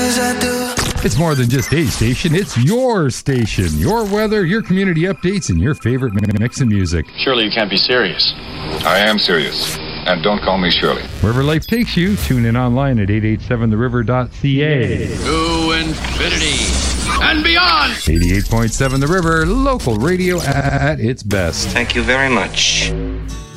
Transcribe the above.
It's more than just a station, it's your station. Your weather, your community updates, and your favorite mix of music. Surely you can't be serious. I am serious. And don't call me Shirley. Wherever life takes you, tune in online at 887theriver.ca. To infinity and beyond! 88.7 The River, local radio at its best. Thank you very much.